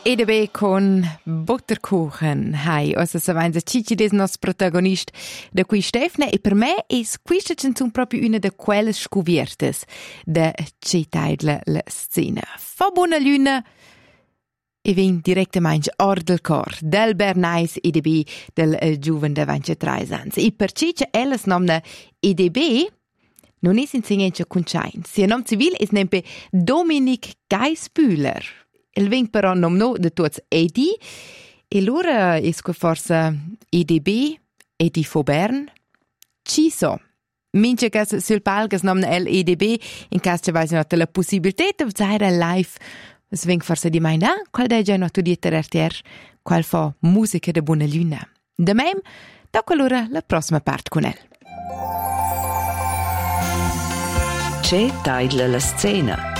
EDB con Butterkuchen. Hai, also se vain Cici des nos protagonist de qui Stefne e per me es questa canzone proprio una de quelles scuviertes de Cetaidla la scena. Fa buona luna e ven direttamente or del cor del Bernais EDB del giuven de 23 anni. E per Cici elles nomna EDB non es insegnante Kunschein. Sia nom civil es nempe Dominik Geisbühler. Il veng però nom no de tuts Edi, e l'ora es que forsa EDB, Edi Fobern, Ciso. Mince cas sul palgas nomna el EDB, in cas ce vais not la possibilitat de zaira live, es veng forsa di mai, qual da già not di terertier, qual fa musica de buona luna. De mem, tocca allora la prossima part con el. C'è tailla la scena.